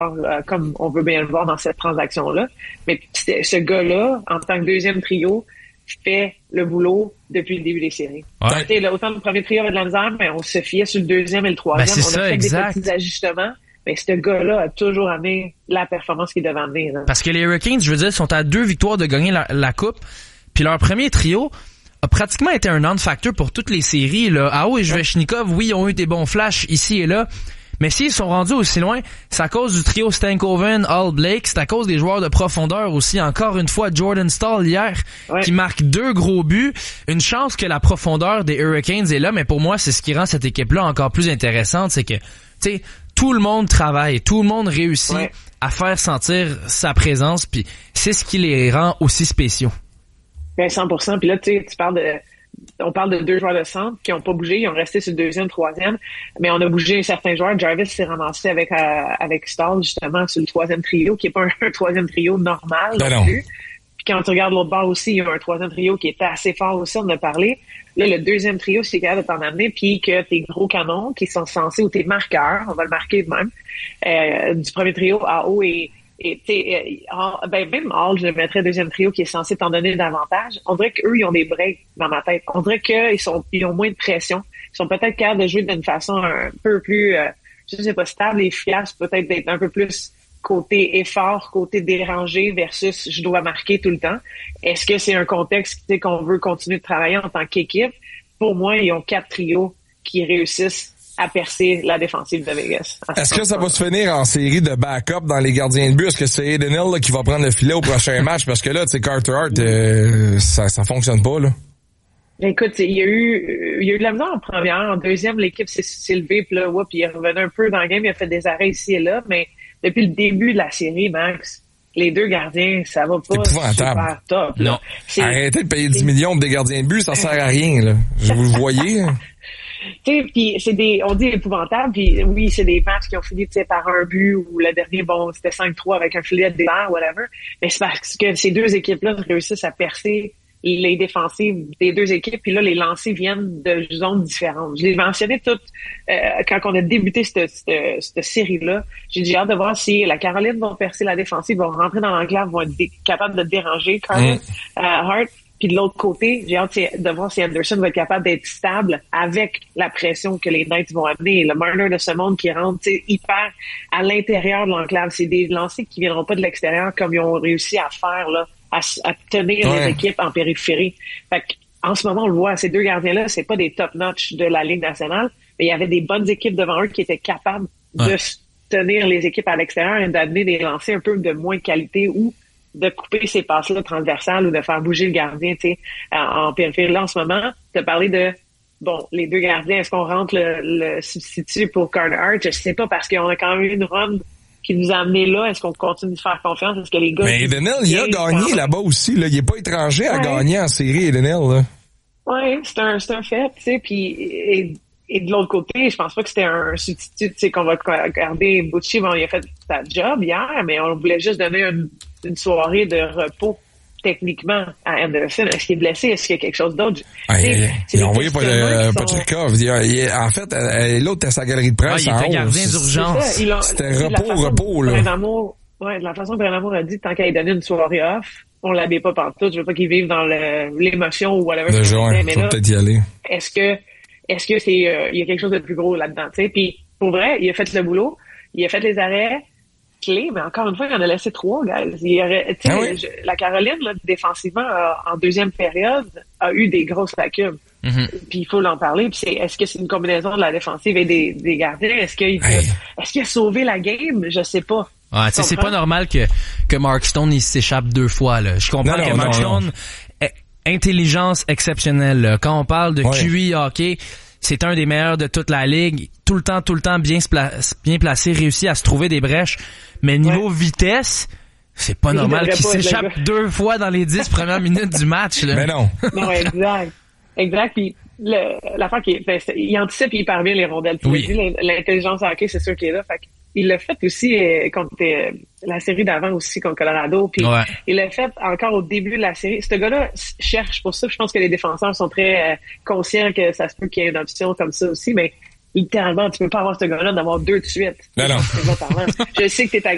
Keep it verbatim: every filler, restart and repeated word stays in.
euh, comme on veut bien le voir dans cette transaction-là. Mais ce gars-là, en tant que deuxième trio, fait le boulot depuis le début des séries. Ouais. Là, autant le premier trio avait de la misère, mais on se fiait sur le deuxième et le troisième. Ben, c'est on a ça, fait exact. des petits ajustements. Mais ce gars-là a toujours amené la performance qu'il devait amener. Là. Parce que les Hurricanes, je veux dire, sont à deux victoires de gagner la, la coupe. Puis leur premier trio a pratiquement été un non-factor pour toutes les séries. Là. Aho et Svechnikov, oui, ont eu des bons flashs ici et là. Mais s'ils sont rendus aussi loin, c'est à cause du trio Stankoven, Hall, Blake. C'est à cause des joueurs de profondeur aussi. Encore une fois, Jordan Staal hier, ouais. qui marque deux gros buts. Une chance que la profondeur des Hurricanes est là. Mais pour moi, c'est ce qui rend cette équipe-là encore plus intéressante. C'est que, tu sais, tout le monde travaille, tout le monde réussit ouais. à faire sentir sa présence, puis c'est ce qui les rend aussi spéciaux. Ben cent pour cent. Puis là, tu sais, tu parles de, on parle de deux joueurs de centre qui ont pas bougé, ils ont resté sur le deuxième, troisième, mais on a bougé certains joueurs. Jarvis s'est ramassé avec euh, avec Staal justement sur le troisième trio, qui est pas un, un troisième trio normal ben non, non plus. Puis quand tu regardes l'autre bord aussi, il y a un troisième trio qui était assez fort aussi, on en a parlé. Là, le deuxième trio, c'est capable de t'en amener, puis que tes gros canons qui sont censés, ou tes marqueurs, on va le marquer de même, euh, du premier trio, Aho et, et t'es, euh, ben, même Hall, je le mettrais deuxième trio qui est censé t'en donner davantage. On dirait qu'eux, ils ont des breaks dans ma tête. On dirait qu'ils sont, ils ont moins de pression. Ils sont peut-être capables de jouer d'une façon un peu plus, euh, je sais pas, stable et efficace, peut-être d'être un peu plus côté effort, côté dérangé versus je dois marquer tout le temps. Est-ce que c'est un contexte qu'on veut continuer de travailler en tant qu'équipe? Pour moi, ils ont quatre trios qui réussissent à percer la défensive de Vegas. Est-ce que ça va se finir en série de backup dans les gardiens de but? Est-ce que c'est Aiden Hill là, qui va prendre le filet au prochain match? Parce que là, tu sais, Carter Hart, euh, ça, ça fonctionne pas, là. Écoute, il y a eu, il y a eu de la misère en première. En deuxième, l'équipe s'est, s'est levée, puis là, whoop, il est revenu un peu dans le game, il a fait des arrêts ici et là, mais depuis le début de la série, Max, les deux gardiens, ça va pas super top. Là. Non. C'est, Arrêtez de payer dix millions pour des gardiens de but, ça sert à rien, là. Vous le voyez, hein? Tu sais, puis c'est des, on dit épouvantable, puis oui, c'est des matchs qui ont fini, tu sais, par un but, ou le dernier, bon, c'était cinq trois avec un filet de départ, whatever. Mais c'est parce que ces deux équipes-là réussissent à percer les défensives des deux équipes, puis là, les lancers viennent de zones différentes. Je l'ai mentionné tout euh, quand on a débuté cette, cette, cette série-là. J'ai dit, hâte de voir si la Caroline va percer la défensive, vont rentrer dans l'enclave, vont être dé- capables de déranger Carter mm. euh, Hart. Puis de l'autre côté, j'ai hâte de voir si Anderson va être capable d'être stable avec la pression que les Knights vont amener. Le Marner de ce monde qui rentre hyper à l'intérieur de l'enclave. C'est des lancers qui viendront pas de l'extérieur comme ils ont réussi à faire là. À, à tenir ouais. les équipes en périphérie. Fait en ce moment, on le voit, ces deux gardiens-là, c'est pas des top-notch de la Ligue nationale, mais il y avait des bonnes équipes devant eux qui étaient capables ouais. de tenir les équipes à l'extérieur et d'amener des lancers un peu de moins de qualité ou de couper ces passes-là transversales ou de faire bouger le gardien, tu sais, en, en périphérie. Là, en ce moment, tu as parlé de, bon, les deux gardiens, est-ce qu'on rentre le, le substitut pour Carter Hart? Je sais pas, parce qu'on a quand même eu une run qui nous a amené là. Est-ce qu'on continue de faire confiance? Est-ce que les gars... Mais Aiden Hill, il a gagné là-bas aussi, là. Il est pas étranger à ouais. gagner en série, Aiden Hill, là. Oui, c'est un, c'est un fait, tu sais, puis... Et, et de l'autre côté, je pense pas que c'était un substitut, tu sais, qu'on va garder. Butchie, bon, il a fait sa job hier, mais on voulait juste donner une, une soirée de repos, techniquement, à Anderson. Est-ce qu'il est blessé? Est-ce qu'il y a quelque chose d'autre? Ah, il il a envoyé Pochekov. Sont... En fait, l'autre était sa galerie de presse. Ah, il était gardien d'urgence. Ça, c'était repos, repos, là. Brennamour, ouais, de la façon que Brennamour a dit, tant qu'à lui donner une soirée off, on l'habille pas pantoute. Je veux pas qu'il vive dans le, l'émotion ou whatever. Le jour, il faut peut-être y aller. Est-ce que Est-ce que c'est euh, il y a quelque chose de plus gros là-dedans, tu sais? Puis pour vrai, il a fait le boulot, il a fait les arrêts clés, mais encore une fois, il en a laissé trois, guys. Il aurait, tu sais, ah oui? je, la Caroline, là, défensivement, euh, en deuxième période, a eu des grosses lacunes. Mm-hmm. Puis il faut l'en parler. Puis c'est, est-ce que c'est une combinaison de la défensive et des, des gardiens? Est-ce qu'il, hey. est-ce qu'il a sauvé la game? Je sais pas. Ouais, tu sais, c'est pas normal que que Mark Stone il s'échappe deux fois là. Je comprends non, que non, Mark non, Stone. Non. Intelligence exceptionnelle. Là. Quand on parle de ouais. Q I hockey, c'est un des meilleurs de toute la ligue. Tout le temps, tout le temps bien, pla- bien placé, réussi à se trouver des brèches. Mais niveau ouais. vitesse, c'est pas Il normal qu'il s'échappe deux fois dans les dix premières minutes du match. Là. Mais non. Non, exact. Exact. Puis le, l'affaire qui est, il anticipe hyper bien les rondelles. Oui. Dit, l'intelligence hockey, c'est sûr qu'il est là. Fait il l'a fait aussi euh, contre euh, la série d'avant aussi contre Colorado. Puis ouais. il l'a fait encore au début de la série. Ce gars-là cherche pour ça. Je pense que les défenseurs sont très euh, conscients que ça se peut qu'il y ait une option comme ça aussi. Mais littéralement, tu peux pas avoir ce gars-là d'avoir deux de suite. Non, non. Je sais que t'es